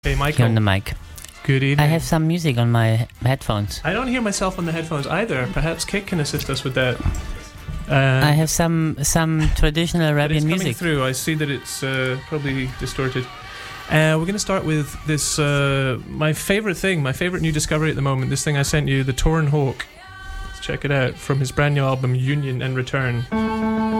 Hey, Michael. Here on the mic. Good evening. I have some music on my headphones. I don't hear myself on the headphones either. Perhaps Kit can assist us with that. I have some traditional But Arabian it's coming music. through. I see that it's probably distorted. We're going to start with this, my favourite new discovery at the moment. This thing I sent you, The Torn Hawk. Let's check it out from his brand new album, Union and Return.